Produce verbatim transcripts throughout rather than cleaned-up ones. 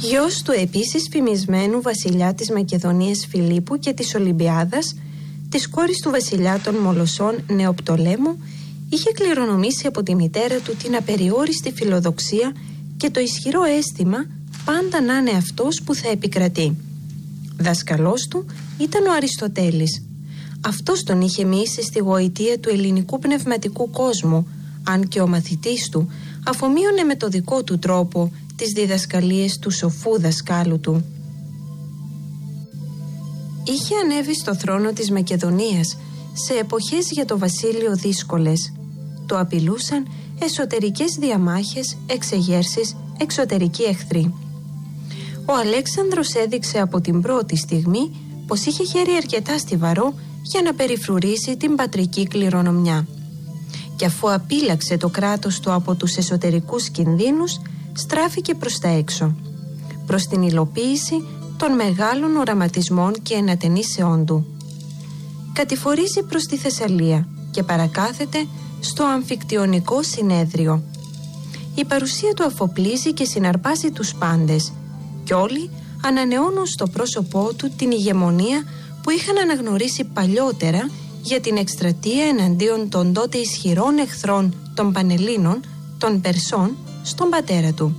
Γιος του επίσης φημισμένου βασιλιά της Μακεδονίας Φιλίππου και της Ολυμπιάδας, της κόρης του βασιλιά των Μολοσσών Νεοπτολέμου, είχε κληρονομήσει από τη μητέρα του την απεριόριστη φιλοδοξία και το ισχυρό αίσθημα πάντα να είναι αυτός που θα επικρατεί. Δάσκαλός του ήταν ο Αριστοτέλης. Αυτός τον είχε μοιήσει στη γοητεία του ελληνικού πνευματικού κόσμου, αν και ο μαθητής του αφομοίωνε με το δικό του τρόπο τις διδασκαλίες του σοφού δασκάλου του. Είχε ανέβει στο θρόνο της Μακεδονίας σε εποχές για το βασίλειο δύσκολες. Το απειλούσαν εσωτερικές διαμάχες, εξεγέρσεις, εξωτερικοί εχθροί. Ο Αλέξανδρος έδειξε από την πρώτη στιγμή πως είχε χέρι αρκετά στιβαρό για να περιφρουρήσει την πατρική κληρονομιά. Και αφού απείλαξε το κράτος του από τους εσωτερικούς κινδύνους, στράφηκε προς τα έξω, προς την υλοποίηση των μεγάλων οραματισμών και ενατενίσεών του. Κατηφορίζει προς τη Θεσσαλία και παρακάθεται στο αμφικτιονικό συνέδριο. Η παρουσία του αφοπλίζει και συναρπάζει τους πάντες και όλοι ανανεώνουν στο πρόσωπό του την ηγεμονία που είχαν αναγνωρίσει παλιότερα για την εκστρατεία εναντίον των τότε ισχυρών εχθρών των Πανελλήνων, των Περσών, στον πατέρα του.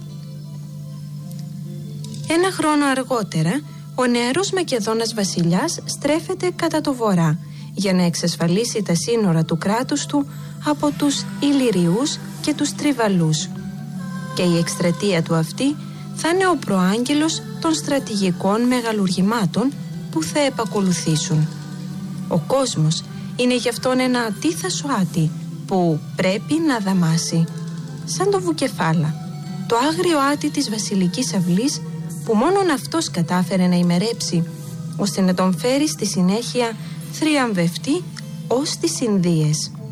Ένα χρόνο αργότερα, ο νεαρός Μακεδόνας βασιλιάς στρέφεται κατά το βορρά για να εξασφαλίσει τα σύνορα του κράτους του από τους Ηλυριούς και τους Τριβαλούς. Και η εκστρατεία του αυτή θα είναι ο προάγγελος των στρατηγικών μεγαλουργημάτων που θα επακολουθήσουν. Ο κόσμος είναι γι' αυτόν ένα ατίθασο άτι που πρέπει να δαμάσει, σαν το Βουκεφάλα, το άγριο άτι της βασιλικής αυλής που μόνον αυτός κατάφερε να ημερέψει, ώστε να τον φέρει στη συνέχεια θριαμβευτή ως τις Ινδίες.